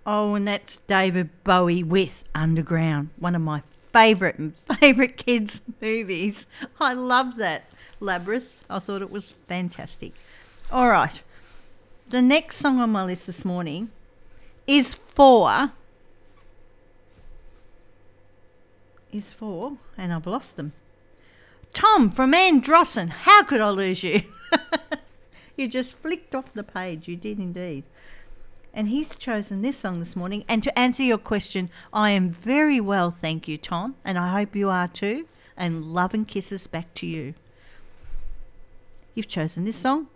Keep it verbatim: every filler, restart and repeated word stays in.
Oh, and that's David Bowie with Underground, one of my favourite and favourite kids' movies. I love that, Labras. I thought it was fantastic. All right, the next song on my list this morning is for, is for, and I've lost them. Tom from Androsson. How could I lose you? You just flicked off the page. You did indeed. And he's chosen this song this morning. And to answer your question, I am very well, thank you, Tom. And I hope you are too. And love and kisses back to you. You've chosen this song